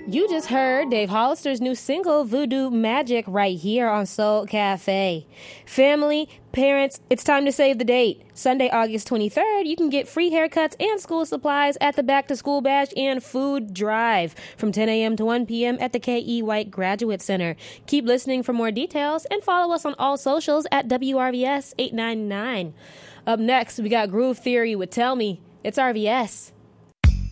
You just heard Dave Hollister's new single, Voodoo Magic, right here on Soul Cafe. Family, parents, it's time to save the date. Sunday, August 23rd, you can get free haircuts and school supplies at the Back to School Bash and Food Drive from 10 a.m. to 1 p.m. at the K.E. White Graduate Center. Keep listening for more details and follow us on all socials at WRVS 899. Up next, we got Groove Theory with Tell Me. It's RVS.